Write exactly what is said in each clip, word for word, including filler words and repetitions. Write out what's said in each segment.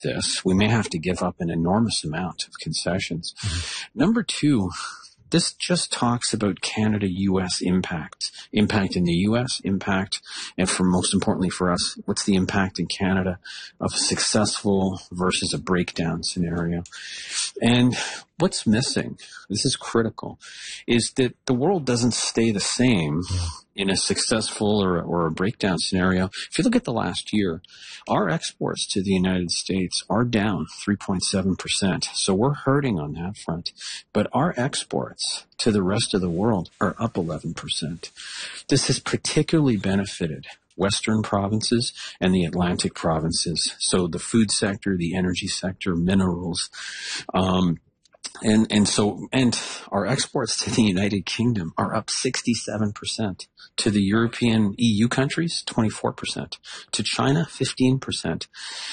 this, we may have to give up an enormous amount of concessions. Mm-hmm. Number two, this just talks about Canada-U S impact, impact in the U S, impact, and for most importantly for us, what's the impact in Canada of a successful versus a breakdown scenario. And what's missing, this is critical, is that the world doesn't stay the same in a successful or, or a breakdown scenario. If you look at the last year, our exports to the United States are down three point seven percent. So we're hurting on that front. But our exports to the rest of the world are up eleven percent. This has particularly benefited Western provinces and the Atlantic provinces. So the food sector, the energy sector, minerals, um, And, and so, and our exports to the United Kingdom are up sixty-seven percent. To the European E U countries, twenty-four percent. To China, fifteen percent.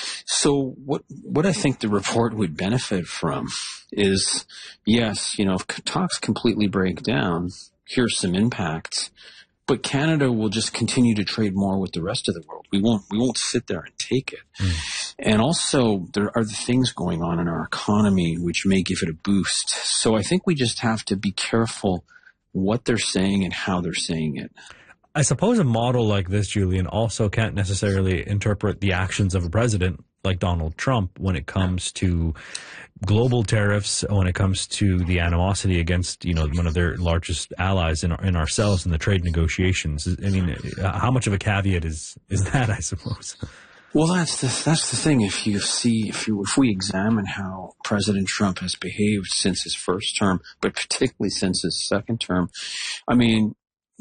So what, what I think the report would benefit from is, yes, you know, if talks completely break down, here's some impacts. But Canada will just continue to trade more with the rest of the world. We won't, we won't sit there and take it. Mm. And also, there are the things going on in our economy which may give it a boost. So I think we just have to be careful what they're saying and how they're saying it. I suppose a model like this, Julian, also can't necessarily interpret the actions of a president like Donald Trump when it comes to global tariffs, when it comes to the animosity against, you know, one of their largest allies in, our, in ourselves in the trade negotiations. I mean, how much of a caveat is, is that, I suppose? Well, that's the, that's the thing. If you see, if you, if we examine how President Trump has behaved since his first term, but particularly since his second term, I mean,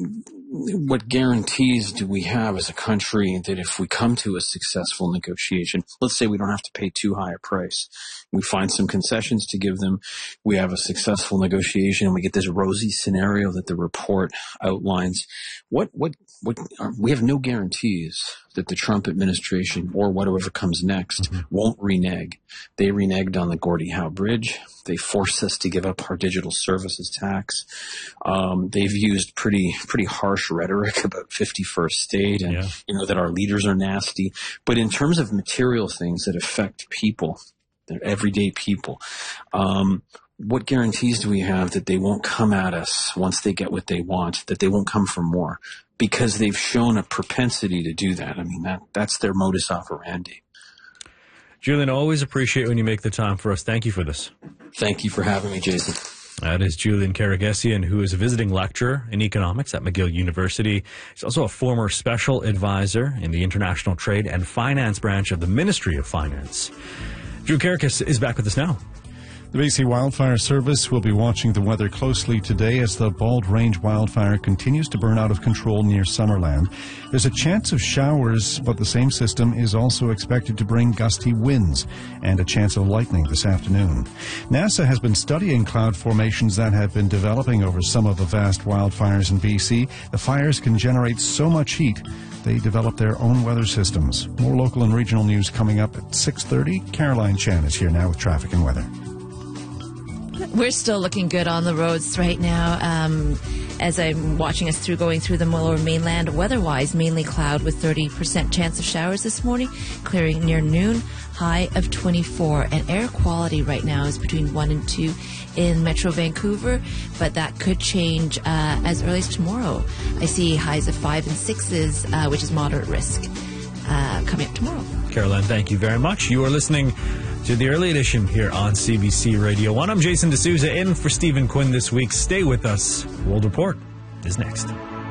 what guarantees do we have as a country that if we come to a successful negotiation, let's say we don't have to pay too high a price, we find some concessions to give them, we have a successful negotiation, and we get this rosy scenario that the report outlines, what, what, what, uh, we have no guarantees that the Trump administration or whatever comes next mm-hmm. won't renege. They reneged on the Gordie Howe Bridge. They forced us to give up our digital services tax. Um, they've used pretty, pretty harsh rhetoric about fifty-first state and, yeah. you know, that our leaders are nasty. But in terms of material things that affect people, they're everyday people, um, what guarantees do we have that they won't come at us once they get what they want, that they won't come for more? Because they've shown a propensity to do that. I mean, that that's their modus operandi. Julian, I always appreciate when you make the time for us. Thank you for this. Thank you for having me, Jason. That is Julian Karagesian, who is a visiting lecturer in economics at McGill University. He's also a former special advisor in the International Trade and Finance branch of the Ministry of Finance. Drew Karagesian is back with us now. The B C Wildfire Service will be watching the weather closely today as the Bald Range wildfire continues to burn out of control near Summerland. There's a chance of showers, but the same system is also expected to bring gusty winds and a chance of lightning this afternoon. NASA has been studying cloud formations that have been developing over some of the vast wildfires in B C. The fires can generate so much heat they develop their own weather systems. More local and regional news coming up at six thirty. Caroline Chan is here now with traffic and weather. We're still looking good on the roads right now. Um, as I'm watching us through going through the lower mainland, weather-wise, mainly cloud with thirty percent chance of showers this morning, clearing near noon, high of twenty-four. And air quality right now is between one and two in Metro Vancouver, but that could change uh, as early as tomorrow. I see highs of five and sixes, uh, which is moderate risk, uh, coming up tomorrow. Caroline, thank you very much. You are listening to the early edition here on C B C Radio one. I'm Jason D'Souza, in for Stephen Quinn this week. Stay with us. World Report is next.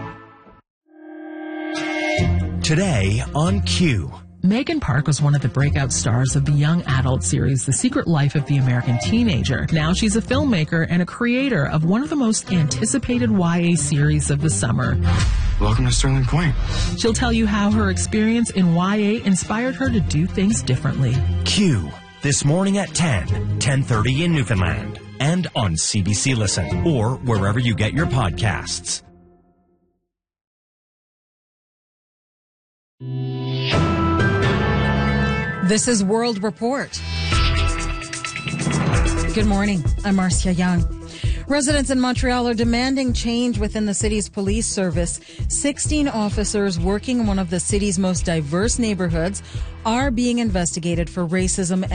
Today on Q. Megan Park was one of the breakout stars of the young adult series The Secret Life of the American Teenager. Now she's a filmmaker and a creator of one of the most anticipated Y A series of the summer. Welcome to Sterling Point. She'll tell you how her experience in Y A inspired her to do things differently. Q. This morning at ten, ten thirty in Newfoundland, and on C B C Listen, or wherever you get your podcasts. This is World Report. Good morning. I'm Marcia Young. Residents in Montreal are demanding change within the city's police service. sixteen officers working in one of the city's most diverse neighborhoods are being investigated for racism